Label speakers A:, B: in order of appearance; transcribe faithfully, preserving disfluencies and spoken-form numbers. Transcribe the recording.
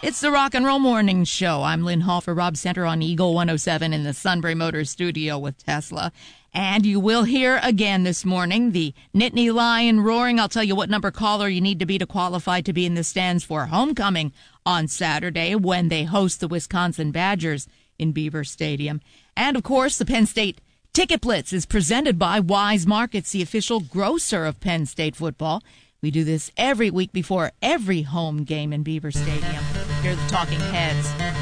A: It's the Rock and Roll Morning Show. I'm Lynn Hall for Rob Center on Eagle one oh seven in the Sunbury Motors studio with Tesla. And you will hear again this morning the Nittany Lion roaring. I'll tell you what number caller you need to be to qualify to be in the stands for homecoming on Saturday when they host the Wisconsin Badgers in Beaver Stadium. And, of course, the Penn State Ticket Blitz is presented by Wise Markets, the official grocer of Penn State football. We do this every week before every home game in Beaver Stadium. Here are the talking heads.